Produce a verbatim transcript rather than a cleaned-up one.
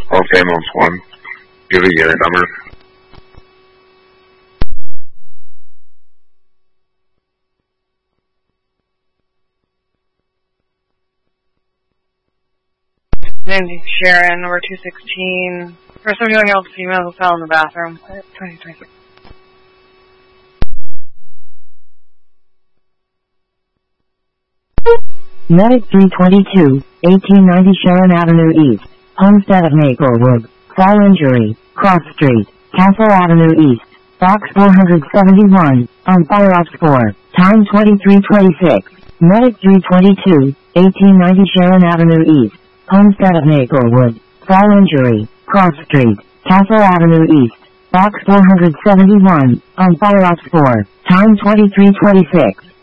Los Angeles one. Give a unit number. Named Sharon, number two sixteen. For some young adult female who fell in the bathroom. twenty twenty-six. Medic three twenty-two, eighteen ninety Sharon Avenue East, Homestead of Maplewood, fall injury, Cross Street, Castle Avenue East, box four seventy-one, on fire ops four, time twenty-three twenty-six. Medic three twenty-two, eighteen ninety Sharon Avenue East, Homestead of Maplewood, fall injury, Cross Street, Castle Avenue East, box four seventy-one, on fire ops four, time twenty-three twenty-six.